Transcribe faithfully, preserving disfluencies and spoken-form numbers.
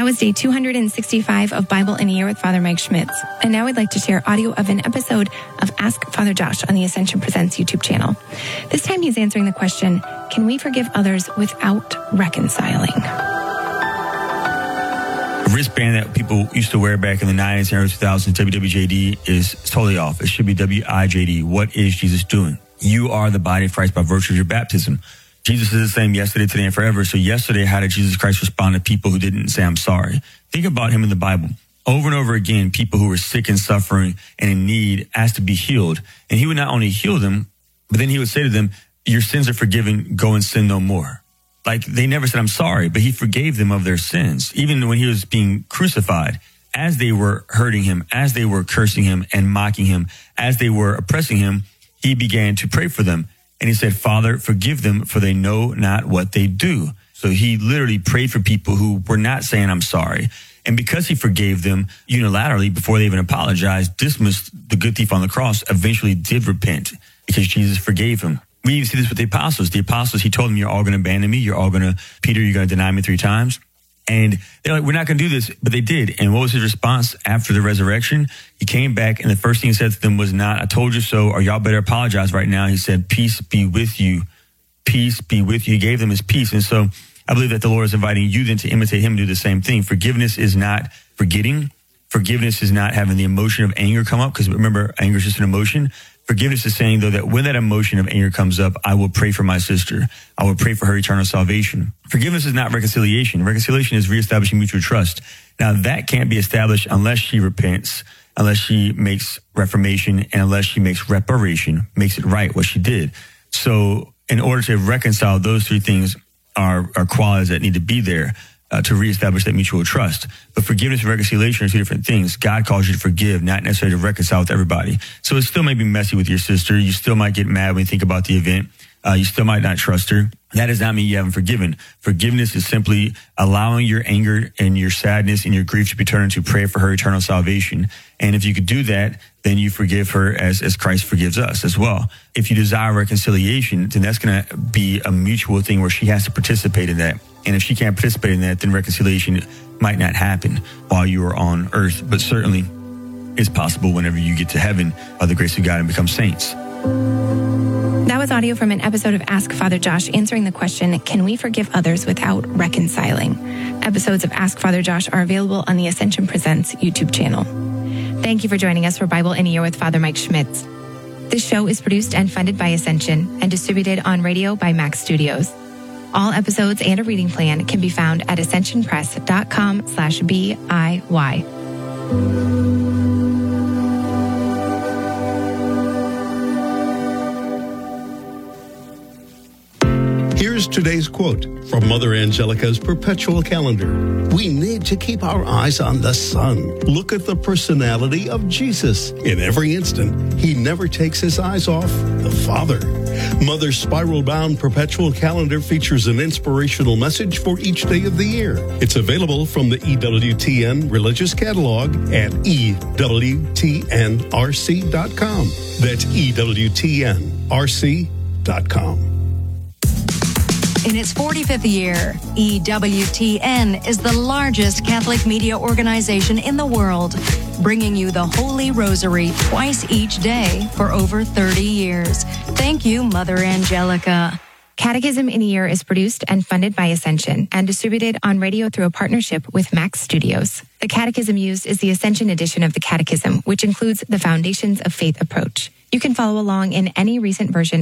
That was day two hundred sixty-five of Bible in a Year with Father Mike Schmitz. And now I'd like to share audio of an episode of Ask Father Josh on the Ascension Presents YouTube channel. This time he's answering the question, can we forgive others without reconciling? The wristband that people used to wear back in the nineties and early two thousands, W W J D, is totally off. It should be W I J D. What is Jesus doing? You are the body of Christ by virtue of your baptism. Jesus is the same yesterday, today, and forever. So yesterday, how did Jesus Christ respond to people who didn't say, I'm sorry? Think about him in the Bible. Over and over again, people who were sick and suffering and in need asked to be healed. And he would not only heal them, but then he would say to them, your sins are forgiven, go and sin no more. Like, they never said, I'm sorry, but he forgave them of their sins. Even when he was being crucified, as they were hurting him, as they were cursing him and mocking him, as they were oppressing him, he began to pray for them. And he said, Father, forgive them, for they know not what they do. So he literally prayed for people who were not saying, I'm sorry. And because he forgave them unilaterally before they even apologized, Dismas, the good thief on the cross, eventually did repent because Jesus forgave him. We even see this with the apostles. The apostles, he told them, you're all going to abandon me. You're all going to, Peter, you're going to deny me three times. And they're like, we're not going to do this. But they did. And what was his response after the resurrection? He came back, and the first thing he said to them was not, I told you so, or y'all better apologize right now. He said, peace be with you. Peace be with you. He gave them his peace. And so I believe that the Lord is inviting you then to imitate him, do the same thing. Forgiveness is not forgetting. Forgiveness is not having the emotion of anger come up, because remember, anger is just an emotion. Forgiveness is saying, though, that when that emotion of anger comes up, I will pray for my sister. I will pray for her eternal salvation. Forgiveness is not reconciliation. Reconciliation is reestablishing mutual trust. Now, that can't be established unless she repents, unless she makes reformation, and unless she makes reparation, makes it right what she did. So in order to reconcile, those three things are, are qualities that need to be there. Uh, to reestablish that mutual trust. But forgiveness and reconciliation are two different things. God calls you to forgive, not necessarily to reconcile with everybody. So it still may be messy with your sister. You still might get mad when you think about the event. Uh, you still might not trust her. That does not mean you haven't forgiven. Forgiveness is simply allowing your anger and your sadness and your grief to be turned into prayer for her eternal salvation. And if you could do that, then you forgive her as, as Christ forgives us as well. If you desire reconciliation, then that's going to be a mutual thing where she has to participate in that. And if she can't participate in that, then reconciliation might not happen while you are on earth. But certainly it's possible whenever you get to heaven by the grace of God and become saints. That was audio from an episode of Ask Father Josh answering the question, can we forgive others without reconciling? Episodes of Ask Father Josh are available on the Ascension Presents YouTube channel. Thank you for joining us for Bible in a Year with Father Mike Schmitz. This show is produced and funded by Ascension and distributed on radio by Max Studios. All episodes and a reading plan can be found at ascensionpress.com slash B-I-Y. Here's today's quote from Mother Angelica's Perpetual Calendar. We need to keep our eyes on the sun. Look at the personality of Jesus. In every instant, he never takes his eyes off the Father. Mother's spiral-bound Perpetual Calendar features an inspirational message for each day of the year. It's available from the E W T N Religious Catalog at E W T N R C dot com. That's E W T N R C dot com. In its forty-fifth year, E W T N is the largest Catholic media organization in the world, bringing you the Holy Rosary twice each day for over thirty years. Thank you, Mother Angelica. Catechism in a Year is produced and funded by Ascension and distributed on radio through a partnership with Max Studios. The catechism used is the Ascension edition of the Catechism, which includes the Foundations of Faith approach. You can follow along in any recent version